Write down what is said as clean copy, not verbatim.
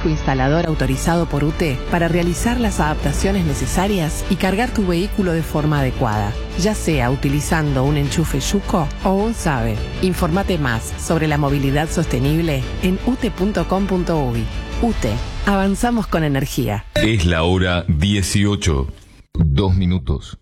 único instalador autorizado por UTE para realizar las adaptaciones necesarias y cargar tu vehículo de forma adecuada, ya sea utilizando un enchufe Yuko o un SABE. Informate más sobre la movilidad sostenible en ute.com.uy. UTE, avanzamos con energía. Es la hora 18, 2 minutos.